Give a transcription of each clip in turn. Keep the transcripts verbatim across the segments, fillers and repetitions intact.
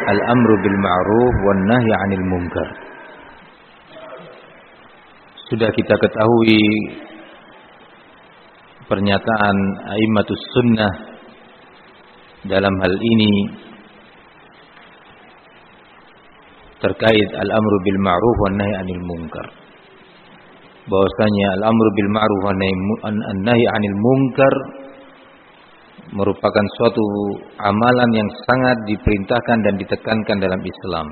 al-amru bil ma'ruf wan nahyi 'anil munkar. Sudah kita ketahui pernyataan a'immatus sunnah dalam hal ini terkait al-amru bil ma'ruf wan nahyi 'anil munkar. Bahwasanya al-amru bil ma'ruf wan nahyi 'anil munkar merupakan suatu amalan yang sangat diperintahkan dan ditekankan dalam Islam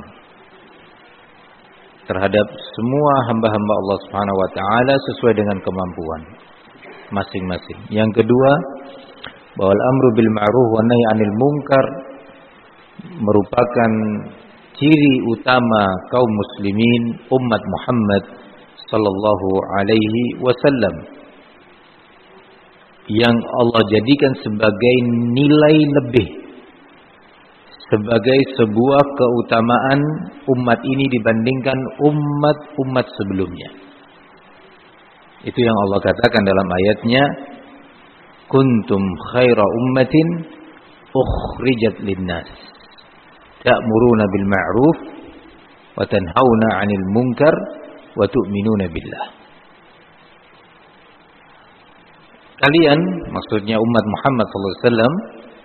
terhadap semua hamba-hamba Allah Subhanahu wa taala sesuai dengan kemampuan masing-masing. Yang kedua, bahwa al-amru bil ma'ruf wan nahyi 'anil munkar merupakan ciri utama kaum muslimin umat Muhammad sallallahu alaihi wasallam yang Allah jadikan sebagai nilai lebih, sebagai sebuah keutamaan umat ini dibandingkan umat-umat sebelumnya. Itu yang Allah katakan dalam ayatnya, kuntum khaira ummatin ukhrijat linnas ta'muruna bil ma'ruf wa tanhauna 'anil munkar wa tu'minuna billah. Kalian, maksudnya umat Muhammad sallallahu alaihi wasallam,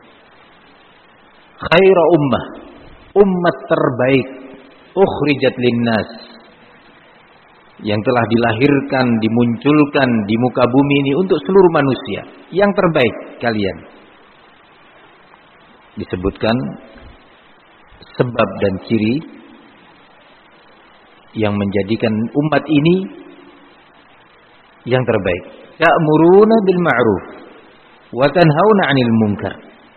khaira ummah, umat terbaik, ukhrijat linnas, yang telah dilahirkan, dimunculkan di muka bumi ini untuk seluruh manusia, yang terbaik kalian. Disebutkan sebab dan ciri yang menjadikan umat ini yang terbaik. Ta'muruna bil ma'ruf wa tanhauna 'anil munkar.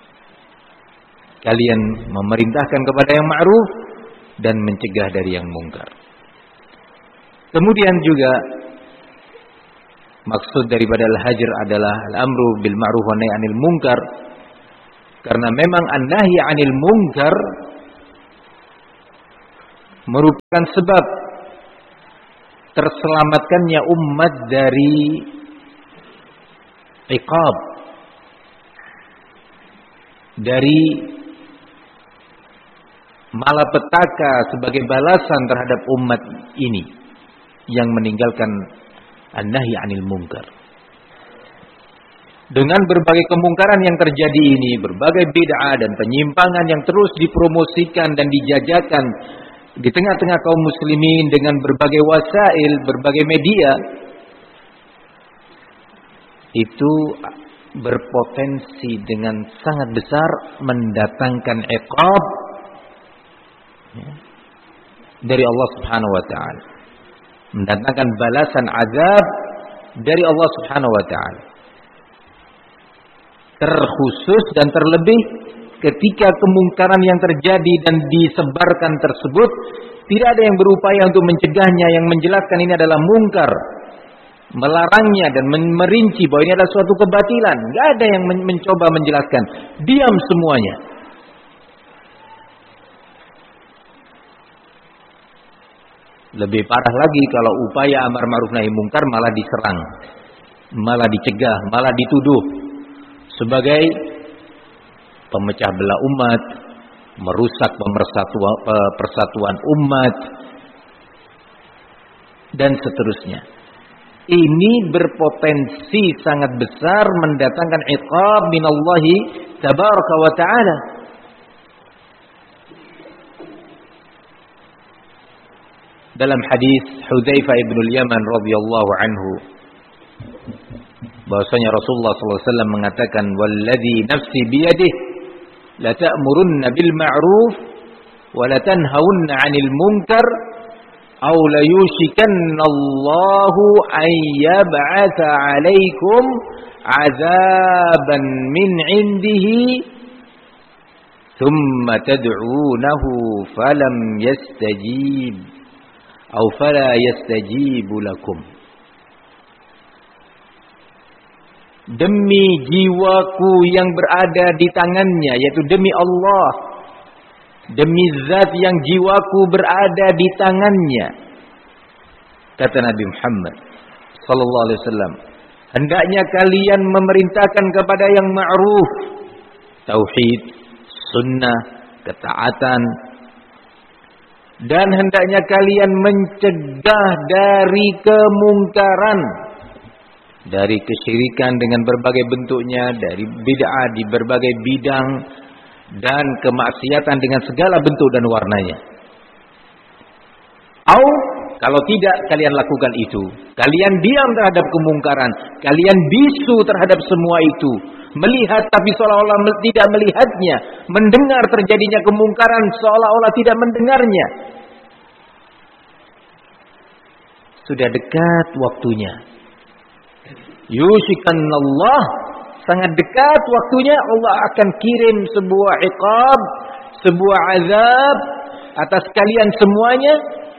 Kalian memerintahkan kepada yang ma'ruf dan mencegah dari yang mungkar. Kemudian juga maksud daripada al-hajr adalah al-amru bil ma'ruf wa nahyi 'anil munkar, karena memang an-nahyi 'anil munkar merupakan sebab terselamatkannya umat dari iqab, dari malapetaka sebagai balasan terhadap umat ini yang meninggalkan an-nahyi 'anil munkar. Dengan berbagai kemungkaran yang terjadi ini, berbagai bid'ah dan penyimpangan yang terus dipromosikan dan dijajakan di tengah-tengah kaum muslimin dengan berbagai wasail, berbagai media, itu berpotensi dengan sangat besar mendatangkan iqab dari Allah Subhanahu wa taala, mendatangkan balasan azab dari Allah Subhanahu wa taala. Terkhusus dan terlebih ketika kemungkaran yang terjadi dan disebarkan tersebut tidak ada yang berupaya untuk mencegahnya, yang menjelaskan ini adalah mungkar, melarangnya dan merinci bahwa ini adalah suatu kebatilan. Tidak ada yang men- mencoba menjelaskan. Diam semuanya. Lebih parah lagi kalau upaya amar ma'ruf nahi mungkar malah diserang, malah dicegah, malah dituduh sebagai pemecah belah umat, merusak pemersatuan, persatuan umat, dan seterusnya. Ini berpotensi sangat besar mendatangkan iqab minallahi tabaraka wa ta'ala. Dalam hadis Hudzaifah ibn al-Yaman radhiyallahu anhu, bahwasanya Rasulullah sallallahu alaihi wasallam mengatakan, "Walladzi nafsi biyadihi la ta'murunna bil ma'ruf wa la tanhaunna 'anil munkar aw la yushikanna Allahu an yab'atsa 'alaikum 'adzaban min 'indihi thumma tad'unahu falam yastajib aw fala yastajibu lakum." Demi jiwaku yang berada di tangannya, yaitu demi Allah, demi zat yang jiwaku berada di tangannya, kata Nabi Muhammad sallallahu alaihi wasallam, hendaknya kalian memerintahkan kepada yang ma'ruf, tauhid, sunnah, ketaatan, Dan hendaknya kalian mencegah dari kemungkaran, dari kesyirikan dengan berbagai bentuknya, dari bid'ah di berbagai bidang, dan kemaksiatan dengan segala bentuk dan warnanya. Au, kalau tidak kalian lakukan itu, kalian diam terhadap kemungkaran, kalian bisu terhadap semua itu, melihat tapi seolah-olah tidak melihatnya, mendengar terjadinya kemungkaran seolah-olah tidak mendengarnya. Sudah dekat waktunya. Yushikanallah, sangat dekat waktunya Allah akan kirim sebuah iqab, sebuah azab atas kalian semuanya.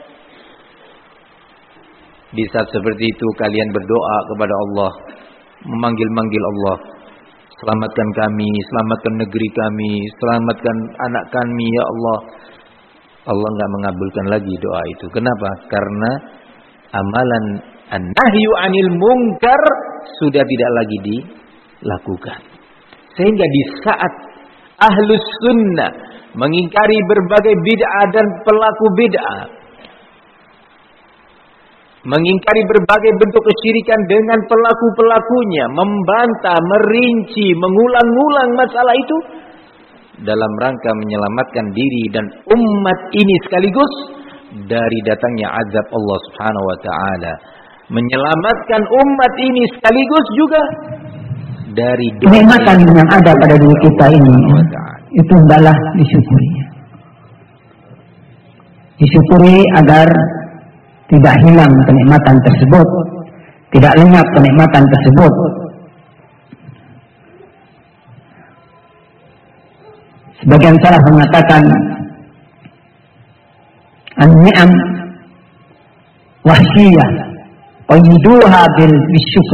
Di saat seperti itu kalian berdoa kepada Allah, memanggil-manggil Allah, selamatkan kami, selamatkan negeri kami, selamatkan anak kami ya Allah. Allah enggak mengabulkan lagi doa itu. Kenapa? Karena amalan an-nahyu 'anil munkar sudah tidak lagi dilakukan. Sehingga di saat ahlus sunnah mengingkari berbagai bid'ah dan pelaku bid'ah, mengingkari berbagai bentuk kesyirikan dengan pelaku-pelakunya, membantah, merinci, mengulang-ulang masalah itu dalam rangka menyelamatkan diri dan umat ini sekaligus dari datangnya azab Allah Subhanahu wa taala, menyelamatkan umat ini sekaligus juga dari kenikmatan yang ada pada diri kita ini, itu adalah disyukuri. Disyukuri agar tidak hilang kenikmatan tersebut, tidak lenyap kenikmatan tersebut. Sebagian salaf mengatakan an-ni'am wahsyiyah qayyiduha bil bisyukr.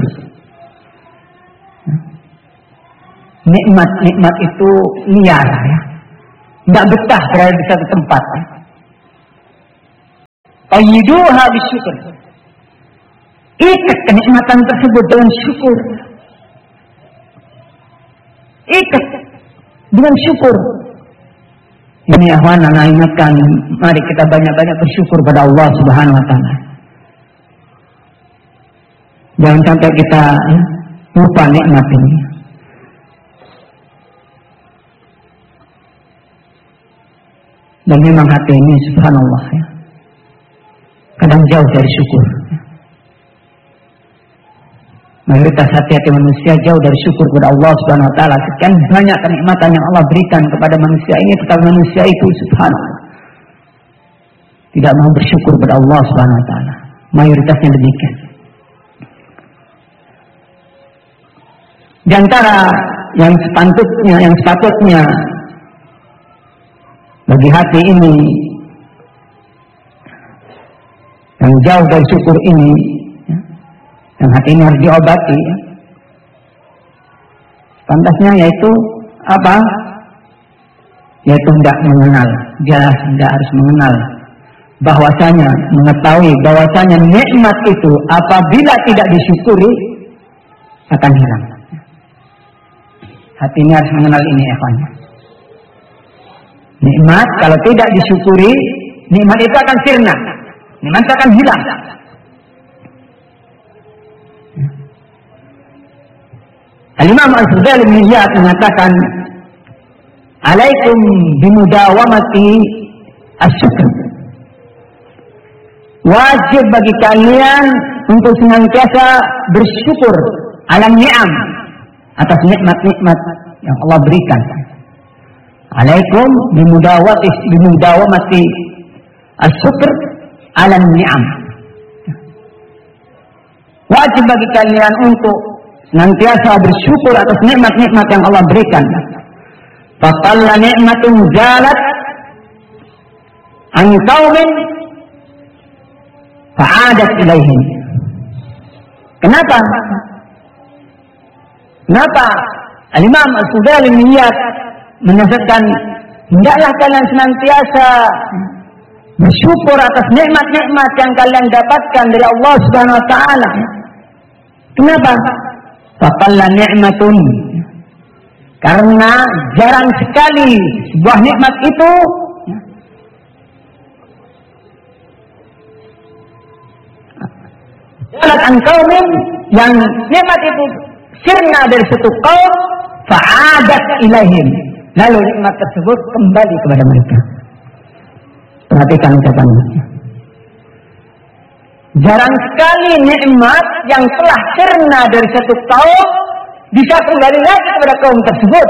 Nikmat-nikmat itu liar ya. Enggak betah berada di satu tempat. Qayyiduha bisyukr. Ikat kenikmatan tersebut dengan syukur. Ikat dengan syukur. Ini ahwan, anak ingatkan, mari kita banyak-banyak bersyukur pada Allah Subhanahu wa taala. Jangan sampai kita ya, lupa nikmat ini. Dan memang hati ini subhanallah ya, kadang jauh dari syukur. Mayoritas hati-hati manusia jauh dari syukur kepada Allah Subhanahu wa taala. Sekian banyak kenikmatan yang Allah berikan kepada manusia ini, tetapi manusia itu subhanallah tidak mau bersyukur kepada Allah Subhanahu wa taala. Mayoritasnya demikian. Di antara yang sepatutnya, yang sepatutnya bagi hati ini yang jauh dari syukur ini, ya, yang hati ini harus diobati, ya. Pantasnya yaitu apa? Yaitu tidak mengenal, dia tidak harus mengenal bahwasanya, mengetahui bahwasanya nikmat itu apabila tidak disyukuri akan hilang. Hati ini harus mengenal ini, ikhwan. Nikmat kalau tidak disyukuri, nikmat itu akan sirna, nikmat itu akan hilang. Al-Imam Al-Fudail bin Iyad mengatakan, "Alaikum bimudawamati as-syukr." Wajib bagi kalian untuk senantiasa bersyukur alam ni'am, atas nikmat-nikmat yang Allah berikan. Alaikum bimudawati bimudawamati as-syukr alam ni'am. Wajib bagi kalian untuk senantiasa bersyukur atas nikmat-nikmat yang Allah berikan. Faqalla ni'matun zalat an qaumin fa'adat ilaihim. Kenapa? Kenapa Al-Imam Al-Fudail bin Iyad menasihatkan hendaklah kalian senantiasa bersyukur atas nikmat-nikmat yang kalian dapatkan dari Allah Subhanahu wa taala. Kenapa? Faqalla ni'matun, karena jarang sekali sebuah nikmat itu Alat angkaumin yang nikmat itu sirna dari satu kaum fa'adat ilaihim. Lalu nikmat tersebut kembali kepada mereka. Perhatikan ucapannya. Jarang sekali nikmat yang telah sirna dari satu kaum bisa kembali lagi kepada kaum tersebut.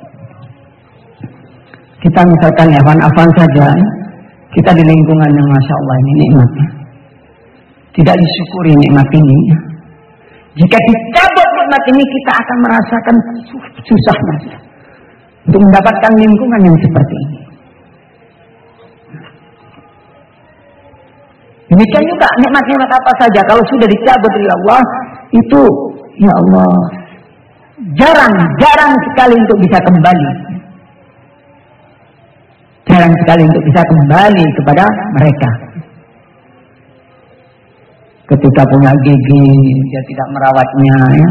Kita misalkan afan-afan saja, kita di lingkungan yang Masya Allah ini nikmatnya. Tidak disyukuri nikmat ini. Jika dicabut nikmat ini, kita akan merasakan susahnya untuk mendapatkan lingkungan yang seperti ini. Demikian juga nikmat-nikmat apa saja kalau sudah dicabut dari Allah, itu ya Allah jarang-jarang sekali untuk bisa kembali. Jarang sekali untuk bisa kembali kepada mereka. Ketika punya gigi, dia tidak merawatnya, ya.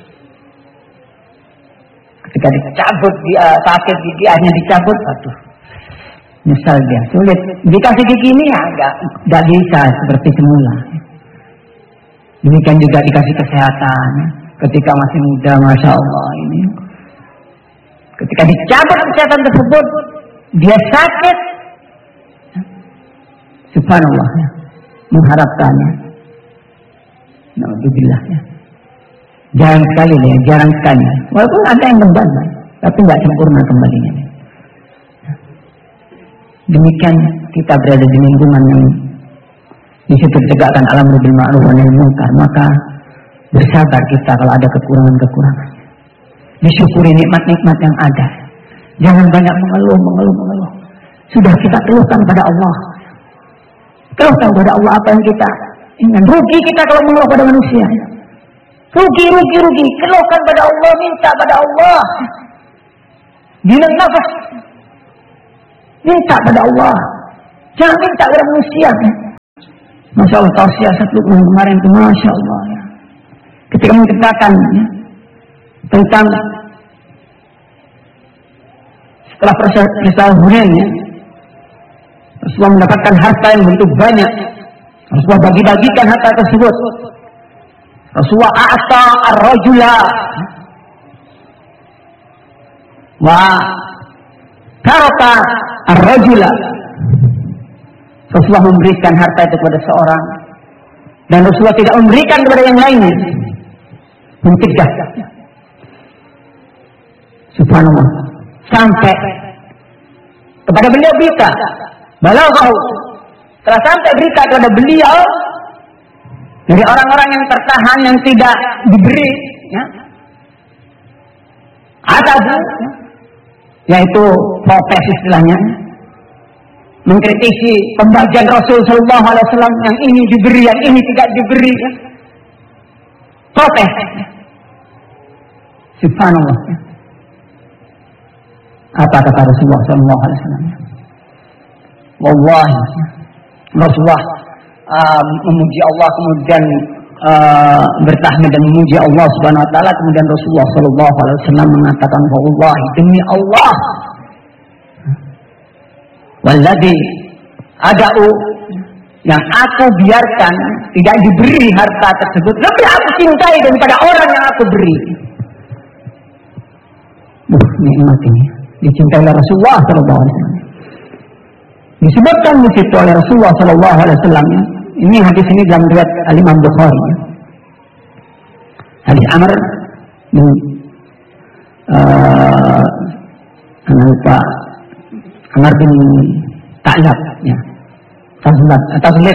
Ketika dicabut, dia sakit gigi, akhirnya dicabut, aduh, nyesal dia, sulit. Dikasih gigi ini ya, enggak, enggak bisa seperti semula. Demikian juga dikasih kesehatan, ya. Ketika masih muda, Masya Allah ini. Ketika dicabut kesehatan tersebut, dia sakit. Subhanallah, ya. Mengharapkannya. Alhamdulillah, ya. Jarang sekali ya, jarang sekali. Walaupun ada yang kembali, tapi nggak sempurna kembalinya. Demikian kita berada di lingkungan yang di situ ditegakkan al-amru bil ma'ruf wa nahy munkar, maka bersabar kita kalau ada kekurangan-kekurangan. Disyukuri nikmat-nikmat yang ada. Jangan banyak mengeluh, mengeluh, mengeluh. Sudah kita keluhkan pada Allah. Keluhkan pada Allah apa yang kita ingat. Rugi kita kalau mengeluh pada manusia. Rugi, rugi, rugi. Keluhkan pada Allah, minta pada Allah. Bilang nafas. Minta pada Allah. Jangan minta pada manusia. Masya Allah, tausiah satu kemarin itu, Masya Allah. Ya. Ketika menceritakan ya, tentang setelah peristiwa Hunain, ya, Rasulullah mendapatkan harta yang begitu banyak. Rasulullah bagi-bagikan harta tersebut. Rasulullah a'ta ar-rajula wa taraka ar-rajula. Rasulullah memberikan harta itu kepada seorang dan Rasulullah tidak memberikan kepada yang lainnya. Mencegah. Subhanallah. Sampai kepada beliau berita, balaghahu, telah sampai berita kepada beliau dari orang-orang yang tertahan yang tidak diberi, ya, adabu, ya, yaitu protes istilahnya, mengkritisi pembagian Rasul Sallallahu Alaihi Wasallam, yang ini diberi, yang ini tidak diberi, ya. Protes. Subhanallah. Ya. Apa kata Rasulullah Sallallahu Alaihi Wasallam? Wallahi, Rasulullah uh, memuji Allah, kemudian uh, bertahmid dan memuji Allah Subhanahu Wa Taala, kemudian Rasulullah Sallallahu Alaihi Wasallam mengatakan, wallahi, demi Allah, walladzi ada'u, yang aku biarkan tidak diberi harta tersebut, lebih aku cintai daripada orang yang aku beri. Duh, nikmat ini dicintai oleh Rasulullah Sallallahu Alaihi Wasallam. Disebutkan di situ oleh Rasulullah Sallallahu Alaihi Wasallam. Ini hadis ini dalam riwayat Al-Imam Bukhari. Hadis Amr bin uh, lupa Amr bin Ta'lab, ya. Tazlat, Tazlat.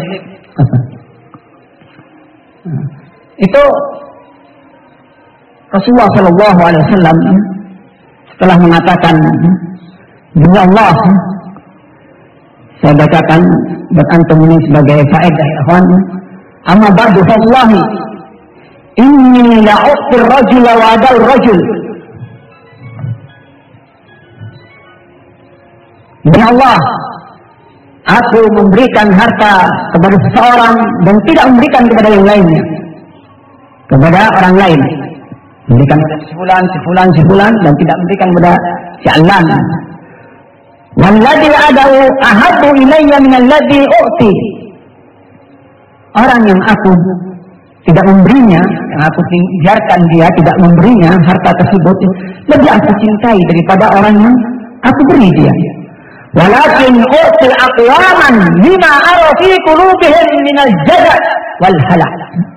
Itu Rasulullah Sallallahu Alaihi Wasallam setelah mengatakan, demi Allah, saya bacakan buat antum ini sebagai faedah, ikhwan. Amma ba'du fa wallahi inni la'uqtir rajula wa adal rajul. Demi Allah, aku memberikan harta kepada seseorang dan tidak memberikan kepada yang lainnya, kepada orang lain. Memberikan kepada sefulan, sefulan, sefulan, dan tidak memberikan kepada si Alan. Walladzi adahu ahabbu ilayya min alladzi u'ti. Orang yang aku tidak memberinya, yang aku biarkan dia tidak memberinya harta tersebut, lebih aku cintai daripada orang yang aku beri dia. Walakin u'ti aqwaman lima ara fi qulubihim minal jazaa wal halak.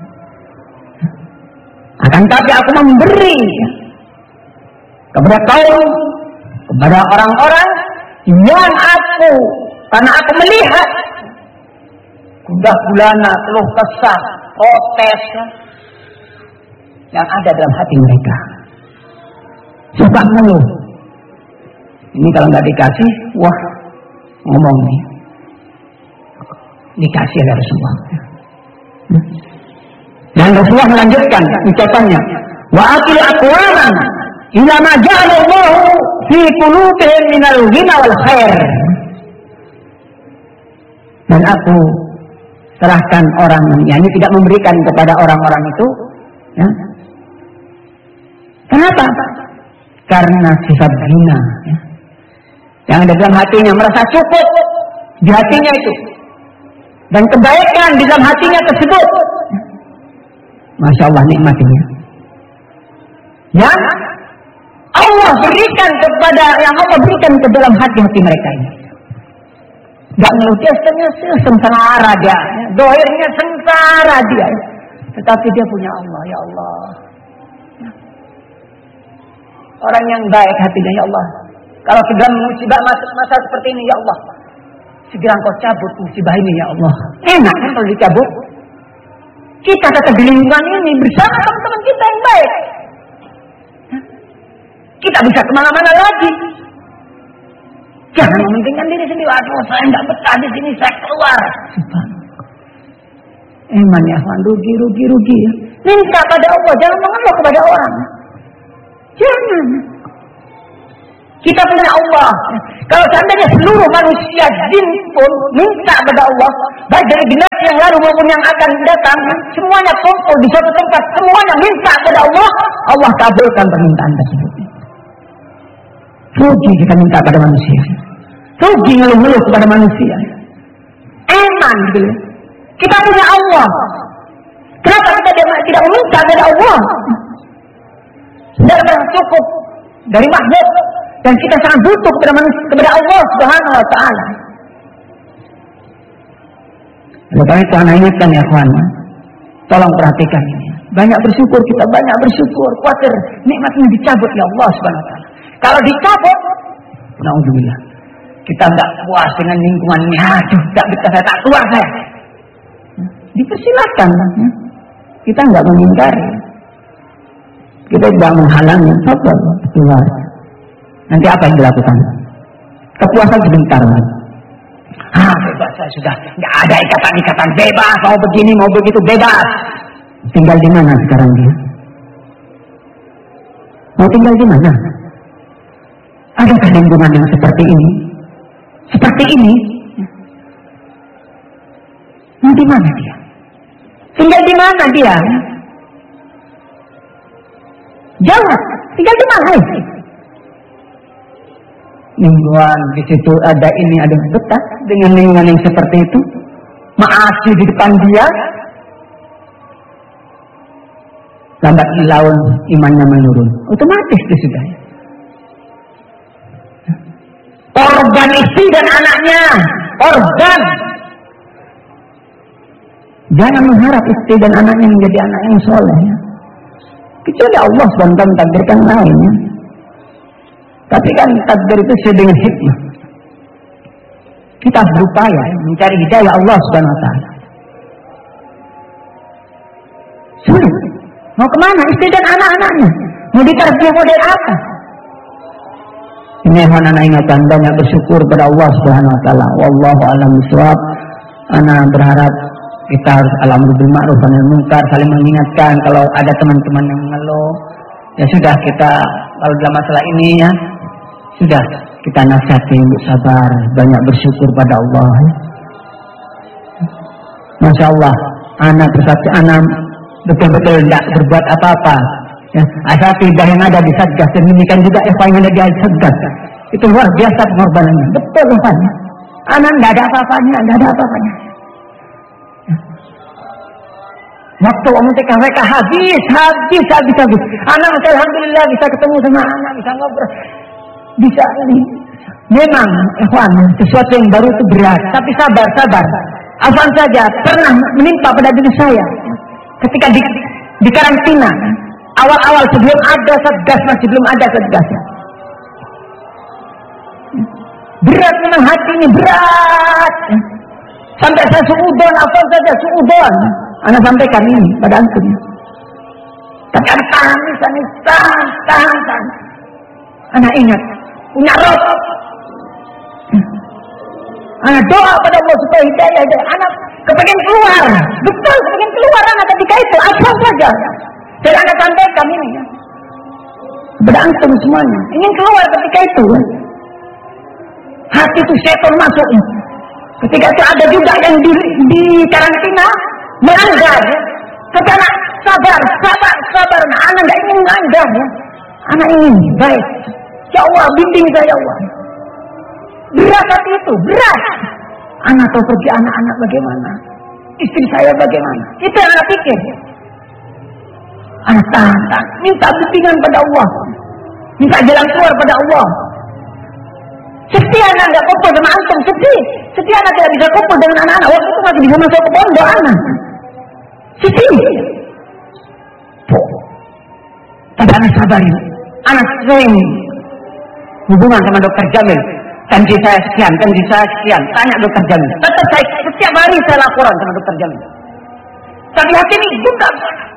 Akan tapi aku memberi kepada kaum, kepada orang-orang yang aku, karena aku melihat gundah gulana, keluh kesah, protes yang ada dalam hati mereka. Suka ngeluh. Ini kalau nggak dikasih, wah ngomong nih. Dikasih oleh Rasulullah. Dan Rasulullah melanjutkan ucapannya, wa akil aqwaman ila ma ja'alallahu fi qulubihim minal ghina wal khair. Dan aku serahkan orang yang ini tidak memberikan kepada orang-orang itu, ya. Kenapa? Karena sifat ghina, ya. Yang ada dalam hatinya merasa cukup di hatinya itu, dan kebaikan di dalam hatinya tersebut. Masya Allah nikmatnya. Yang Allah berikan kepada, yang Allah berikan ke dalam hati-hati mereka ini. Gak ngeluh dia sengsara dia, dohirnya sengsara dia, tetapi dia punya Allah, ya Allah. Orang yang baik hatinya, ya Allah. Kalau sedang musibah masuk masa seperti ini, ya Allah, segera Engkau cabut musibah ini, ya Allah. Enak kan kalau dicabut? Kita tetap di lingkungan ini bersama teman-teman kita yang baik. Kita bisa kemana-mana lagi. Jangan mementingkan diri sendiri. Aduh, saya tidak betah di sini, saya keluar. Eman ya, rugi, rugi, rugi. Minta pada Allah, jangan mengeluh kepada orang. Jangan. Kita punya Allah. Kalau seandainya seluruh manusia jin pun minta pada Allah, baik dari generasi yang lalu maupun yang akan datang, semuanya kumpul di suatu tempat, semuanya minta pada Allah, Allah kabulkan permintaan tersebut. Rugi kita minta pada manusia. Rugi ngeluh-ngeluh kepada manusia. Eman gitu. Kita punya Allah. Kenapa kita tidak meminta kepada Allah? Sudah cukup dari makhluk. Dan kita sangat butuh kepada manusia, kepada Allah Subhanahu wa Ta'ala. Oleh karena itu anak ingatkan ya kawan, tolong perhatikan ini. Banyak bersyukur kita, banyak bersyukur. Khawatir nikmatnya dicabut ya Allah Subhanahu wa Ta'ala. Kalau dicabut, naudzubillah, kita tidak puas dengan lingkungannya. Aduh, tidak bisa, saya tak keluar saya. Dipersilakan, ya. Kita tidak mengingkari, kita tidak menghalangi, sabar keluar. Nanti apa yang dilakukan? Kepuasan sebentar. Ah, bebas saya sudah, tidak ada ikatan-ikatan, bebas, mau begini, mau begitu, bebas. Tinggal di mana sekarang dia? Mau tinggal di mana? Adakah lingkungan yang seperti ini? Seperti ini? Mau di mana dia? Tinggal di mana dia? Jawab, tinggal di mana? Lingkungan di situ ada ini, ada betah dengan lingkungan yang seperti itu. Maasi di depan dia. Lambat laun imannya menurun. Otomatis dia sudah. Organ istri dan anaknya, organ. Jangan mengharap istri dan anaknya menjadi anak yang soleh. Kecuali Allah subhanahu wa taala mentakdirkan lainnya. Tapi kan takdir itu sesuai dengan hikmah. Kita berupaya mencari hidayah Allah subhanahu wa taala. Sulit. Mau kemana istri dan anak-anaknya? Mau ditarbiyah model apa? Ini anak ingatan, banyak bersyukur pada Allah Subhanahu wa taala. Wallahu a'lam bishawab. Ana berharap kita harus al-amru bil ma'ruf wa nahi anil munkar, saling mengingatkan kalau ada teman-teman yang mengeluh. Ya sudah, kita kalau dalam masalah ini ya sudah kita nasihati untuk sabar, banyak bersyukur pada Allah. Masya Allah, anak persatu anak betul-betul tidak berbuat apa-apa. Ya, asatidah yang ada di Satgas, demikian juga ikhwan yang ada di Satgas, itu luar biasa pengorbanannya. Betul ikhwan. Anak tidak ada apa-apanya, tidak ada apa-apanya. Waktu mereka mereka habis, habis, habis, habis. Anak saya alhamdulillah bisa ketemu sama anak, bisa ngobrol, bisa ini. Memang, ikhwan, sesuatu yang baru itu berat. Tapi sabar, sabar. Afwan saja pernah menimpa pada diri saya. Ketika di, di karantina, awal-awal sebelum ada Satgas, masih belum ada Satgas. Berat memang hati ini, berat. Sampai saya suudon, afwan saja, suudon. Anak sampaikan ini pada antum. Tapi anak tahan, tahan, tahan, tahan, tahan. Anak ingat, punya roh. Anak doa pada Allah supaya hidayah, hidayah. Anak kepengen keluar, betul kepengen keluar anak ketika itu, apa saja. Dan anak sampaikan ini ya. Kepada antum semuanya, ingin keluar ketika itu. Ya. Hati itu setan masuk. Ketika itu ada juga yang di, di karantina melanggar. Ya. Tapi anak sabar, sabar, sabar. Nah, anak tidak ingin melanggar. Ya. Anak ingin baik. Ya Allah, bimbing saya ya Allah. Berat hati itu, berat. Anak tahu pergi anak-anak bagaimana, istri saya bagaimana. Itu yang anak pikir. Anak tahan, tahan. Minta bimbingan pada Allah, minta jalan keluar pada Allah. Sedih anak tidak kumpul sama antum, sedih. Sedih anak tidak bisa kumpul dengan anak-anak. Waktu itu masih bisa masuk ke pondok anak. Sedih. Tapi anak sabar ini. Anak sering hubungan sama dokter Jamil. Janji saya sekian, janji saya sekian. Tanya dokter Jamil. Tetap saya setiap hari saya laporan sama dokter Jamil. Tapi hati ini bukan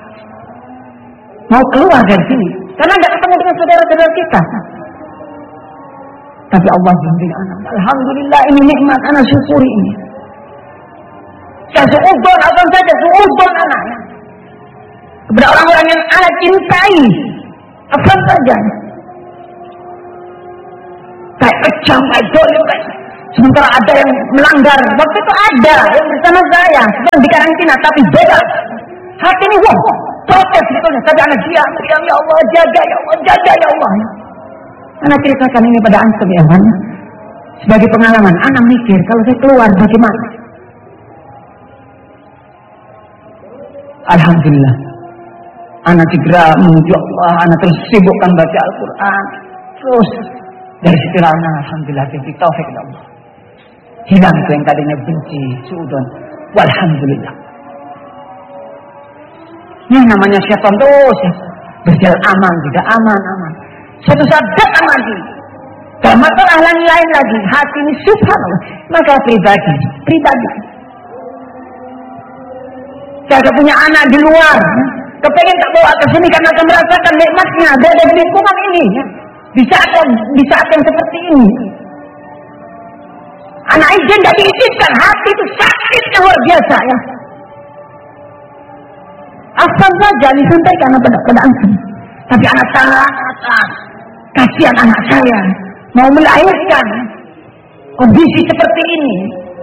mau keluar dari sini karena tidak ketemu dengan saudara-saudara kita. Tapi Allah bimbing anak. Alhamdulillah ini nikmat, anak syukuri ini. Saya suudon, abang saja suudon anak. Kepada orang-orang yang anak cintai, abang saja. Kayak kejam, kayak dolim, kayak. Sementara ada yang melanggar. Waktu itu ada yang bersama saya sedang di karantina, tapi beda. Hati ini wah, protes sebetulnya. Tapi anak diam, diam ya Allah, jaga ya Allah, jaga ya Allah. Anak ceritakan ini pada antum ya kan. Sebagai pengalaman, anak mikir kalau saya keluar bagaimana. Alhamdulillah. Anak segera menuju Allah, anak terus sibukkan baca Al-Quran. Terus dari situ anak alhamdulillah diberi taufik dari Allah. Hilang itu yang tadinya benci, suudon. Walhamdulillah. Ini namanya syaitan terus ya. Berjalan aman, tidak aman, aman. Suatu saat datang lagi. Dan masalah lain-lain lagi. Hati ini subhanallah. Maka pribadi, pribadi. Saya punya anak di luar. Kepengen tak bawa ke sini karena akan merasakan nikmatnya. Ada di lingkungan ini. Di saat, di saat yang seperti ini. Anak izin tidak diizinkan. Hati itu sakit luar biasa ya. Asal saja disampaikan pada pada antum. Tapi anak tahan, tahan. Kasihan anak saya mau melahirkan kondisi seperti ini.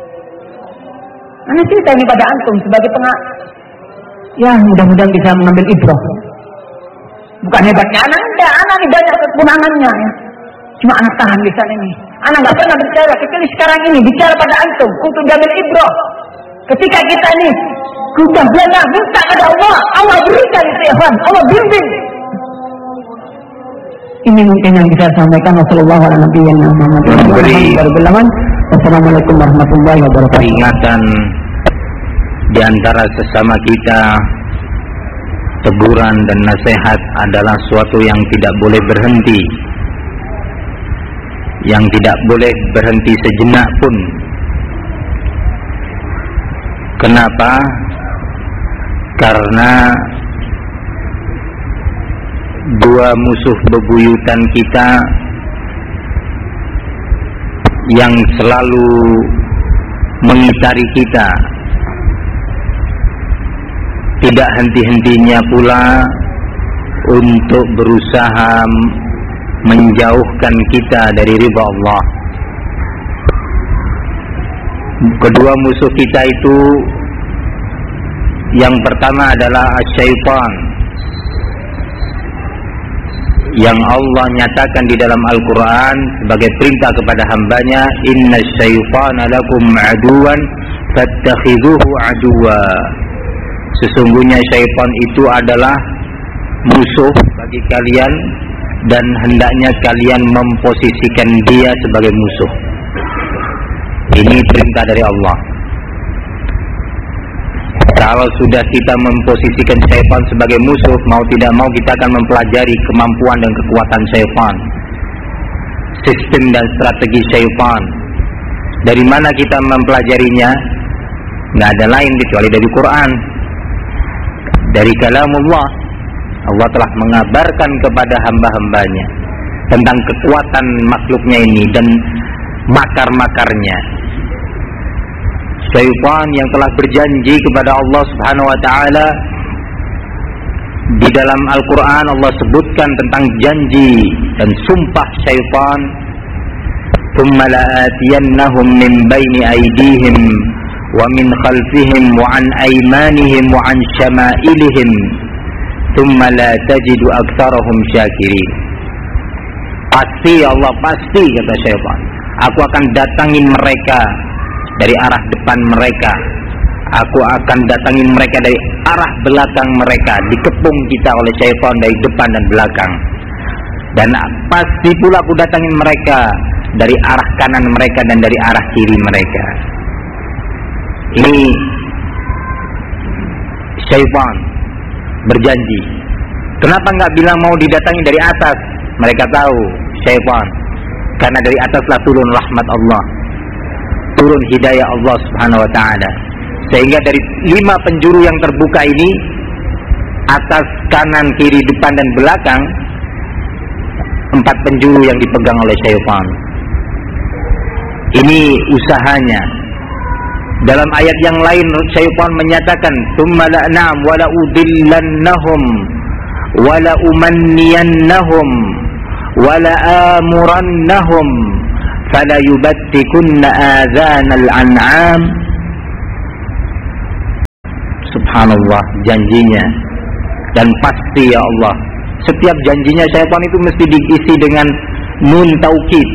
Anak cerita ini pada antum sebagai pengak. Ya mudah-mudahan bisa mengambil ibrah. Bukan hebatnya anak, enggak, anak ini banyak kekurangannya ya. Cuma anak tahan di sana ini. Anak nggak pernah bicara, kecuali sekarang ini bicara pada antum untuk diambil ibrah. Ketika kita ini sudah belajar minta pada Allah, Allah berikan ikhwan, Allah bimbing. Ini mungkin yang bisa sampaikan. Wassalamualaikum warahmatullahi wabarakatuh. Peringatan di antara sesama kita, teguran dan nasihat adalah suatu yang tidak boleh berhenti, yang tidak boleh berhenti sejenak pun. Kenapa? Karena dua musuh bebuyutan kita yang selalu mengitari kita, tidak henti-hentinya pula untuk berusaha menjauhkan kita dari ridha Allah. Kedua musuh kita itu, yang pertama adalah syaitan, yang Allah nyatakan di dalam Al-Quran sebagai perintah kepada hambanya, inna syaitana lakum aduwan fattakhidhuhu aduwa. Sesungguhnya syaitan itu adalah musuh bagi kalian dan hendaknya kalian memposisikan dia sebagai musuh. Ini perintah dari Allah. Kalau sudah kita memposisikan syaitan sebagai musuh, mau tidak mau kita akan mempelajari kemampuan dan kekuatan syaitan, sistem dan strategi syaitan. Dari mana kita mempelajarinya? Nggak ada lain kecuali dari Quran, dari kalamullah. Allah telah mengabarkan kepada hamba-hambanya tentang kekuatan makhluknya ini dan makar-makarnya. Syaitan yang telah berjanji kepada Allah Subhanahu wa taala, di dalam Al-Quran Allah sebutkan tentang janji dan sumpah syaitan, thumma la'atiyannahum min baini aydihim wa min khalfihim wa an aymanihim wa an syama'ilihim thumma la tajidu aktsarahum syakirin. Pasti Allah, pasti, kata syaitan, aku akan datangin mereka dari arah depan mereka, aku akan datangin mereka dari arah belakang mereka. Dikepung kita oleh syaitan dari depan dan belakang. Dan pasti pula aku datangin mereka dari arah kanan mereka dan dari arah kiri mereka. Ini syaitan berjanji. Kenapa nggak bilang mau didatangi dari atas? Mereka tahu syaitan, karena dari ataslah turun rahmat Allah, turun hidayah Allah Subhanahu wa taala. Sehingga dari lima penjuru yang terbuka ini, atas, kanan, kiri, depan dan belakang, empat penjuru yang dipegang oleh syaitan. Ini usahanya. Dalam ayat yang lain syaitan menyatakan, "Tsumma la'nam wa la'udillannahum wa la'umanniyannahum wa la'amurannahum fala yubattikunna adzanal an'am." Subhanallah, janjinya. Dan pasti ya Allah, setiap janjinya syaitan itu mesti diisi dengan nun taukid.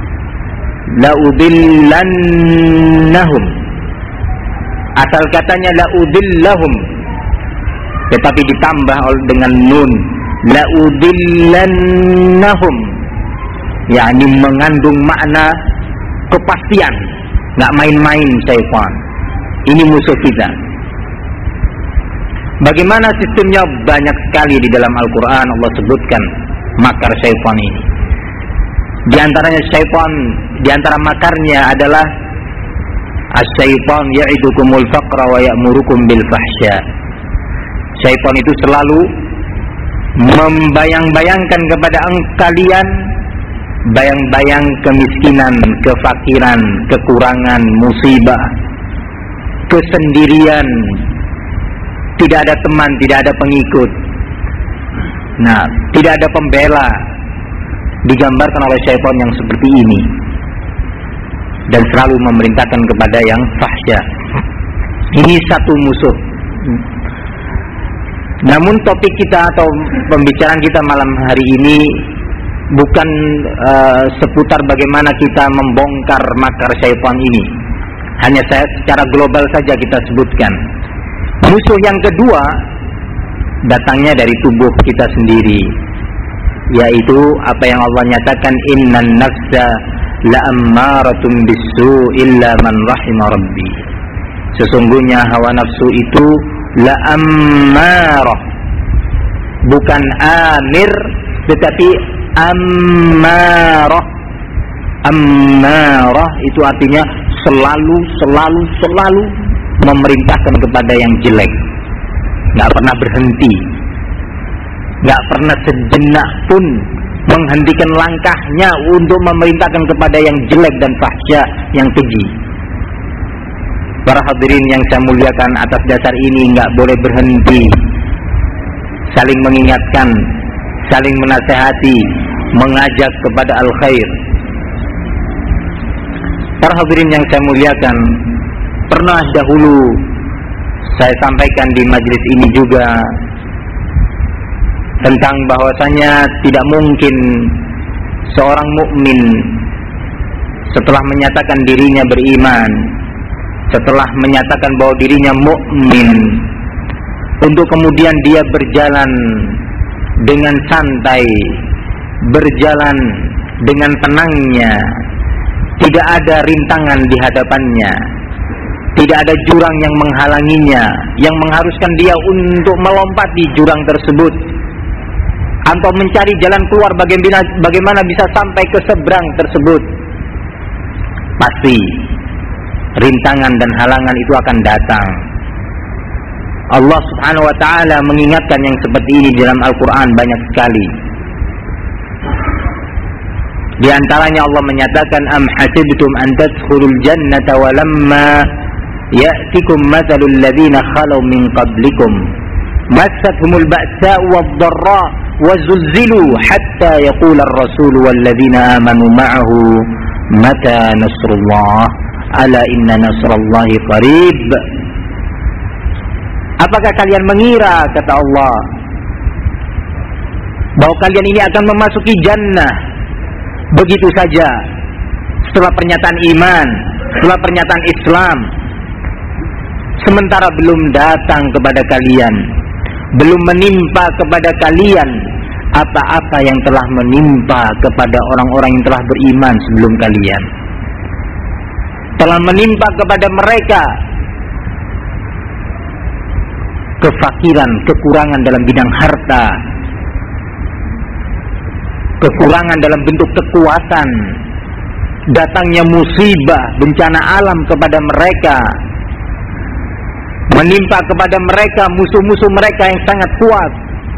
La'udillannahum. Asal katanya la'udillahum, tetapi ditambah dengan nun. La'udillannahum, yakni mengandung makna kepastian. Nggak main-main syaitan. Ini musuh kita. Bagaimana sistemnya? Banyak sekali di dalam Al-Quran Allah sebutkan makar syaitan ini. Di antaranya syaitan, di antara makarnya adalah as-syaitan ya'idukumul faqra wa ya'murukum bil fahsya. Syaitan itu selalu membayang-bayangkan kepada kalian bayang-bayang kemiskinan, kefakiran, kekurangan, musibah, kesendirian, tidak ada teman, tidak ada pengikut. Nah, tidak ada pembela. Digambarkan oleh syaitan yang seperti ini, dan selalu memerintahkan kepada yang fahsya. Ini satu musuh. Namun topik kita atau pembicaraan kita malam hari ini bukan uh, seputar bagaimana kita membongkar makar syaitan ini. Hanya saya secara global saja kita sebutkan. Musuh yang kedua datangnya dari tubuh kita sendiri, yaitu apa yang Allah nyatakan, innan nafsa la'ammaratun bisu illa man rahima rabbi. Sesungguhnya hawa nafsu itu la'ammarah, bukan amir tetapi ammarah. Ammarah itu artinya selalu selalu selalu memerintahkan kepada yang jelek, nggak pernah berhenti, nggak pernah sejenak pun menghentikan langkahnya untuk memerintahkan kepada yang jelek dan fahsya, yang keji. Para hadirin yang saya muliakan, atas dasar ini nggak boleh berhenti, saling mengingatkan, saling menasehati, mengajak kepada al-khair. Para hadirin yang saya muliakan, pernah dahulu saya sampaikan di majelis ini juga tentang bahwasanya tidak mungkin seorang mukmin setelah menyatakan dirinya beriman, setelah menyatakan bahwa dirinya mukmin, untuk kemudian dia berjalan dengan santai, berjalan dengan tenangnya, tidak ada rintangan di hadapannya, tidak ada jurang yang menghalanginya, yang mengharuskan dia untuk melompati jurang tersebut atau mencari jalan keluar bagaimana, bagaimana bisa sampai ke seberang tersebut. Pasti rintangan dan halangan itu akan datang. Allah Subhanahu wa ta'ala mengingatkan yang seperti ini dalam Al-Quran banyak sekali. Di antaranya Allah menyatakan, am hasibtum an tadkhulul jannata wa lamma ya'tikum mathalul ladzina khalu min qablikum massathumul ba'sa'u wad-dharra wa zulzilu hatta yaqula ar-rasul wal ladzina amanu ma'ahu mata nasrullah ala inna nasrallahi qarib. Apakah kalian mengira, kata Allah, bahwa kalian ini akan memasuki jannah begitu saja setelah pernyataan iman, setelah pernyataan Islam, sementara belum datang kepada kalian, belum menimpa kepada kalian apa-apa yang telah menimpa kepada orang-orang yang telah beriman sebelum kalian. Telah menimpa kepada mereka kefakiran, kekurangan dalam bidang harta, kekurangan dalam bentuk kekuatan, datangnya musibah, bencana alam kepada mereka, menimpa kepada mereka musuh-musuh mereka yang sangat kuat,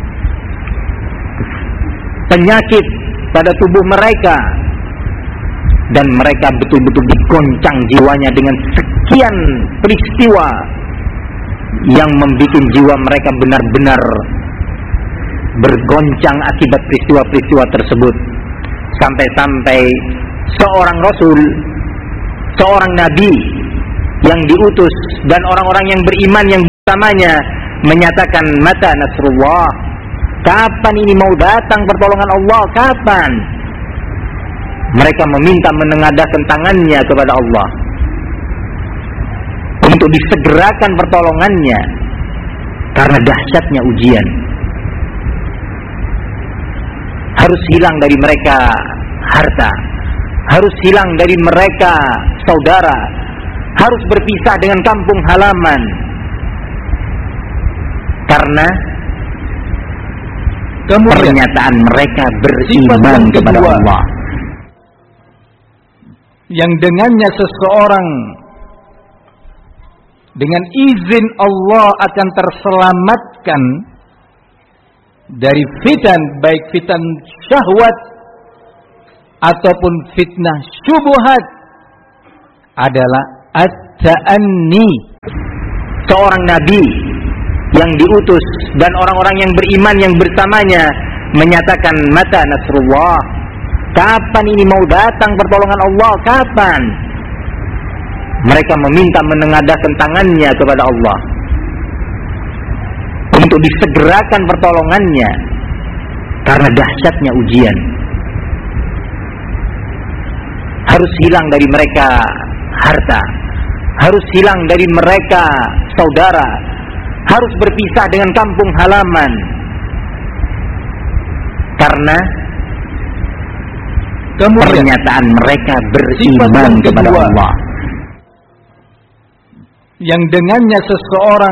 penyakit pada tubuh mereka, dan mereka betul-betul digoncang jiwanya dengan sekian peristiwa yang membuat jiwa mereka benar-benar bergoncang akibat peristiwa-peristiwa tersebut. Sampai-sampai seorang Rasul, seorang Nabi yang diutus dan orang-orang yang beriman yang bersamanya menyatakan, mata nasrullah, kapan ini mau datang pertolongan Allah, kapan? Mereka meminta menengadahkan tangannya kepada Allah untuk disegerakan pertolongannya karena dahsyatnya ujian. Harus hilang dari mereka harta, harus hilang dari mereka saudara, harus berpisah dengan kampung halaman karena kemudian pernyataan mereka beriman kepada Allah, yang dengannya seseorang dengan izin Allah akan terselamatkan dari fitan, baik fitan syahwat ataupun fitnah syubhat, adalah at-ta'anni. Seorang nabi yang diutus dan orang-orang yang beriman yang bersamanya menyatakan, mata nasrullah, kapan ini mau datang pertolongan Allah, kapan? Mereka meminta menengadahkan tangannya kepada Allah untuk disegerakan pertolongannya karena dahsyatnya ujian. Harus hilang dari mereka harta, harus hilang dari mereka saudara, harus berpisah dengan kampung halaman karena kemudian pernyataan mereka beriman kepada Allah, yang dengannya seseorang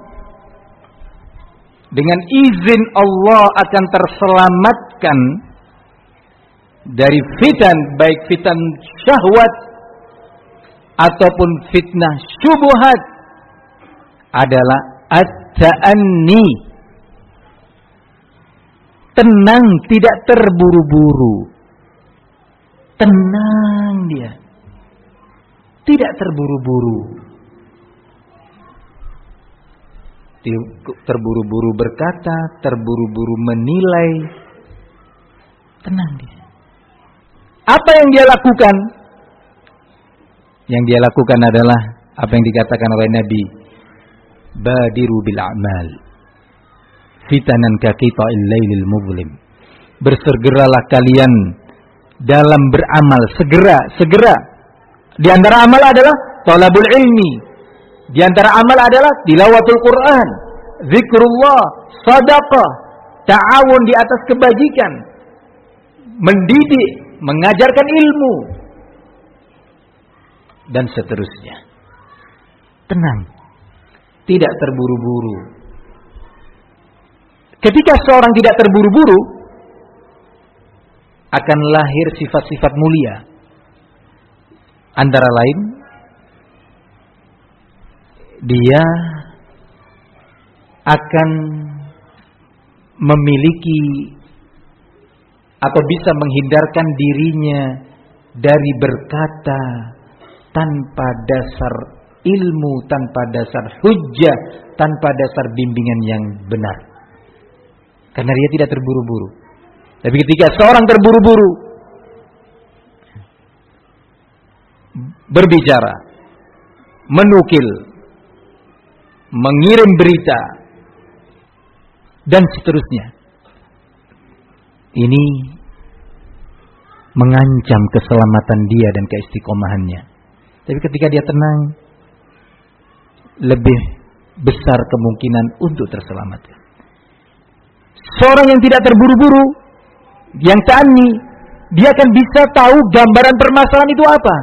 dengan izin Allah akan terselamatkan dari fitan, baik fitan syahwat ataupun fitnah syubhat, adalah at-ta'anni. Tenang, tidak terburu-buru. Tenang dia, tidak terburu-buru. Terburu-buru berkata, terburu-buru menilai. Tenang dia. Apa yang dia lakukan? Yang dia lakukan adalah apa yang dikatakan oleh Nabi, badiru bil a'mal fitanan ka qita'il lailil muzlim. Bersegeralah kalian dalam beramal, segera, segera. Di antara amal adalah talabul ilmi. Di antara amal adalah tilawatul Quran. zikrullah, sedekah, ta'awun di atas kebajikan, mendidik, mengajarkan ilmu, dan seterusnya. Tenang, tidak terburu-buru. Ketika seorang tidak terburu-buru, akan lahir sifat-sifat mulia. Antara lain, dia akan memiliki atau bisa menghindarkan dirinya dari berkata tanpa dasar ilmu, tanpa dasar hujjah, tanpa dasar bimbingan yang benar. Karena dia tidak terburu-buru. Tapi ketika seorang terburu-buru berbicara, menukil, mengirim berita, dan seterusnya, ini mengancam keselamatan dia dan keistiqomahannya. Tapi ketika dia tenang, lebih besar kemungkinan untuk terselamatkan. Seorang yang tidak terburu-buru, yang ta'anni, dia akan bisa tahu gambaran permasalahan itu apa.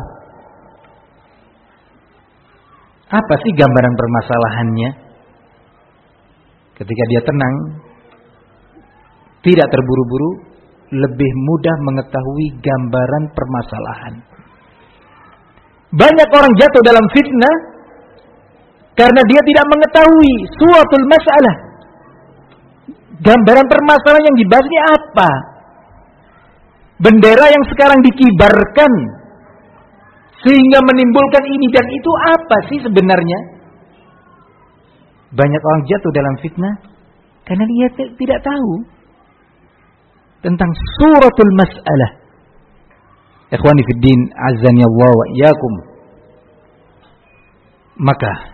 Apa sih gambaran permasalahannya? Ketika dia tenang, tidak terburu-buru, lebih mudah mengetahui gambaran permasalahan. Banyak orang jatuh dalam fitnah karena dia tidak mengetahui suatul masalah. Gambaran permasalahan yang dibahas ini apa? Bendera yang sekarang dikibarkan sehingga menimbulkan ini dan itu apa sih sebenarnya? Banyak orang jatuh dalam fitnah karena dia t- tidak tahu tentang suratul mas'alah. Ikhwani fiddin, azani Allah wa iyyakum. Maka